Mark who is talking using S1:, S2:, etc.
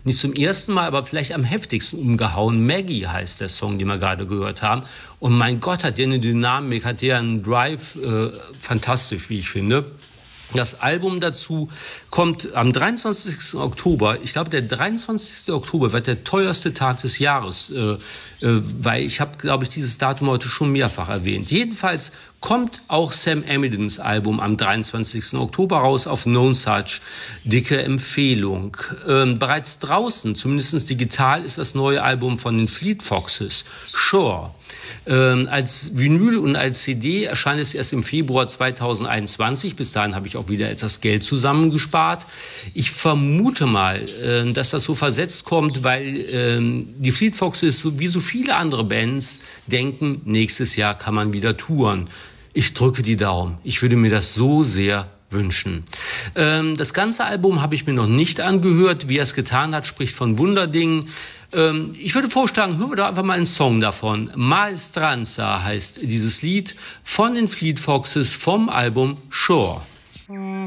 S1: nicht zum ersten Mal, aber vielleicht am heftigsten umgehauen. Maggie heißt der Song, den wir gerade gehört haben. Und mein Gott, hat der eine Dynamik, hat der einen Drive, fantastisch, wie ich finde. Das Album dazu kommt am 23. Oktober. Ich glaube, der 23. Oktober wird der teuerste Tag des Jahres, weil ich habe, glaube ich, dieses Datum heute schon mehrfach erwähnt. Jedenfalls kommt auch Sam Amidons Album am 23. Oktober raus auf No Such. Dicke Empfehlung. Bereits draußen, zumindest digital, ist das neue Album von den Fleet Foxes, Sure. Als Vinyl und als CD erscheint es erst im Februar 2021. Bis dahin habe ich auch wieder etwas Geld zusammengespart. Ich vermute mal, dass das so versetzt kommt, weil die Fleet Foxes, wie so viele andere Bands, denken, nächstes Jahr kann man wieder touren. Ich drücke die Daumen. Ich würde mir das so sehr wünschen. Das ganze Album habe ich mir noch nicht angehört. Wie er es getan hat, spricht von Wunderdingen. Ich würde vorschlagen, hören wir doch einfach mal einen Song davon. Maestranza heißt dieses Lied von den Fleet Foxes vom Album Sure.